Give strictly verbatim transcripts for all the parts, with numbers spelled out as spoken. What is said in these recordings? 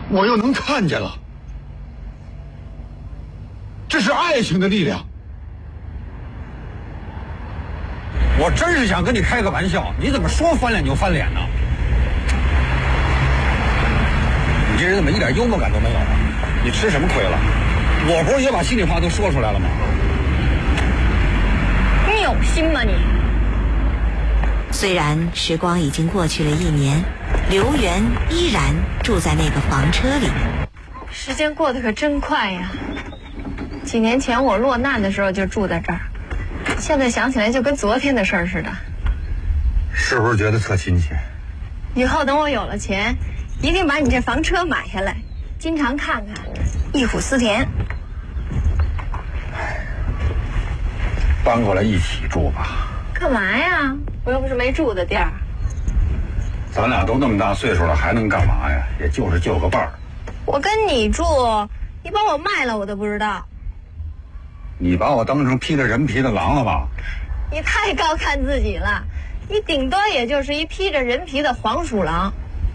我又能看见了。这是爱情的力量。 我真是想跟你开个玩笑，你怎么说翻脸就翻脸呢？你这人怎么一点幽默感都没有啊？你吃什么亏了？我不是也把心里话都说出来了吗？ 你有心吗你？ 虽然时光已经过去了一年，刘源依然住在那个房车里。 时间过得可真快呀！几年前我落难的时候就住在这儿，现在想起来就跟昨天的事儿似的。 是不是觉得特亲切？ 以后等我有了钱，一定把你这房车买下来，经常看看，忆苦思甜。 搬过来一起住吧。 干嘛呀？我又不是没住的地儿。 咱俩都那么大岁数了，还能干嘛呀？也就是就个伴儿。 我跟你住，你把我卖了我都不知道。 你把我当成披着人皮的狼了吧？ 你太高看自己了，你顶多也就是一披着人皮的黄鼠狼。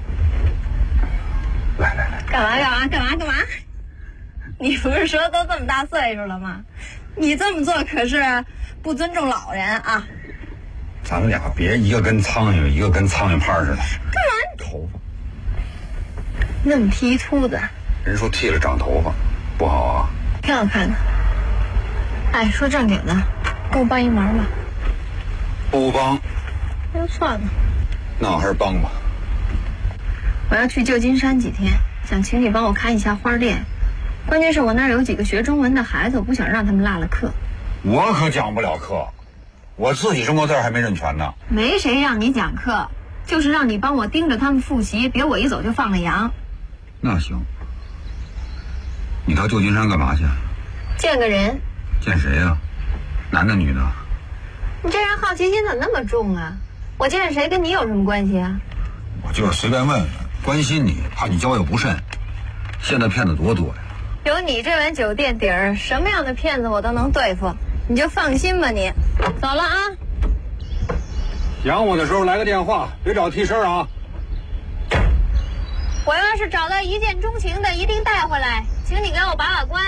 来来来， 干嘛干嘛干嘛干嘛？你不是说都这么大岁数了吗？你这么做可是不尊重老人啊！ 咱俩别一个跟苍蝇，一个跟苍蝇拍似的。干嘛？ 头发那么剃秃子， 人说剃了长头发不好啊。 挺好看的。哎，说正经的，给我帮一忙吧。 不帮， 那就算了。 那我还是帮吧。 我要去旧金山几天，想请你帮我看一下花店。关键是我那儿有几个学中文的孩子，我不想让他们落了课。 我可讲不了课，我自己中国字还没认全呢。 没谁让你讲课，就是让你帮我盯着他们复习，别我一走就放了羊。 那行，你到旧金山干嘛去？ 见个人。 见谁呀、啊？男的女的？ 你这人好奇心怎么那么重啊？我见谁跟你有什么关系啊？ 我就是随便问问，关心你，怕你交友不慎。现在骗子多多呀！ 有你这碗酒店底儿，什么样的骗子我都能对付，你就放心吧你。走了啊！ 想我的时候来个电话，别找替身啊！ 我要是找到一见钟情的，一定带回来，请你给我把把关。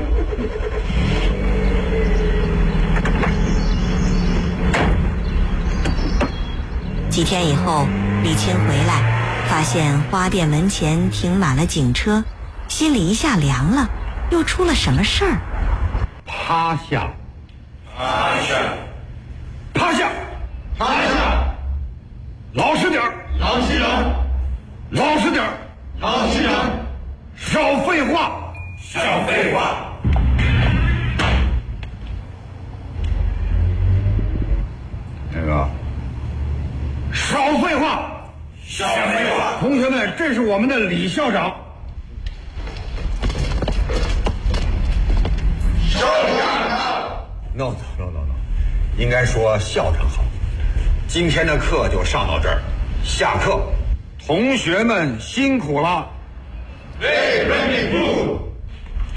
几天以后，李青回来，发现花店门前停满了警车，心里一下凉了，又出了什么事儿？ 趴下， 趴下， 趴下， 趴下， 老实点儿， 老实点儿， 老实点儿， 老实点儿， 少废话， 少废话。 那个，少废话， 少废话。 同学们，这是我们的李校长。 校长好。 No no no no no， 应该说校长好。今天的课就上到这儿，下课，同学们辛苦了。 Very, very good.